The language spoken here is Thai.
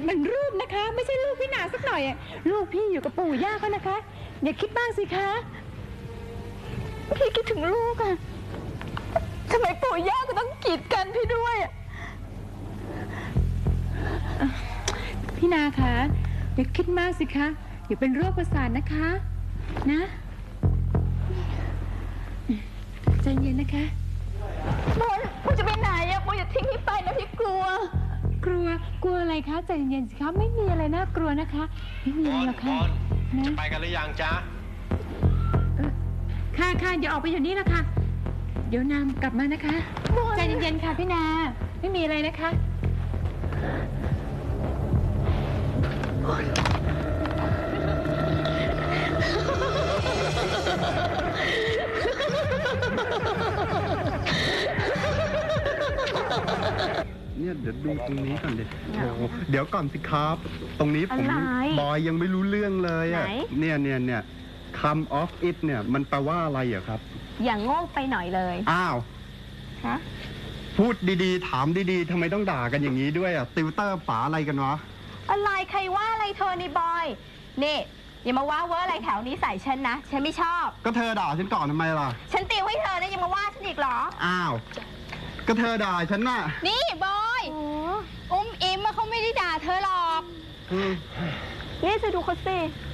มันรูปนะคะ ไม่ใช่ลูกพี่นาสักหน่อยลูกพี่อยู่กับปู่ย่าเขานะคะอย่าคิดบ้างสิคะพี่คิดถึงลูกอะทำไมปู่ย่าก็ต้องกีดกันพี่ด้วยพี่นาคะอย่าคิดมากสิคะอย่าเป็นโรคประสาทนะคะนะใจเย็นนะคะบอลคุณจะไปไหนอะบอลอย่าทิ้งพี่ไปนะพี่กลัวอะไรคะใจเย็นสิคะไม่มีอะไรน่ากลัวนะคะไม่มีอะไรหรอกค่ะนะไปกันหรือยังจ๊ะค่ะเดี๋ยวออกไปอยู่นี่ละค่ะเดี๋ยวนำกลับมานะคะใจเย็นๆค่ะพี่นาไม่มีอะไรนะคะเนี่ยเดี๋ยวดูตรงนี้ก่อนดิเดี๋ยวก่อนสิครับตรงนี้ผมบอยยังไม่รู้เรื่องเลยอ่ะเนี่ยcome off it เนี่ยมันแปลว่าอะไรเหรอครับอย่างโง่ไปหน่อยเลยอ้าวฮะพูดดีๆถามดีๆทำไมต้องด่ากันอย่างนี้ด้วยอ่ะติวเตอร์ป๋าอะไรกันวะอะไรใครว่าอะไรเธอนี่บอยนี่อย่ามาว่าเวอร์อะไรแถวนี้ใส่ฉันนะฉันไม่ชอบก็เธอด่าฉันก่อนทำไมล่ะฉันติวให้เธอนะยังมาว่าฉันอีกเหรออ้าวก็เธอด่าฉันน่ะนี่บอยอิมเขาไม่ได้ด่าเธอหรอกนี่จะดูเขาสิ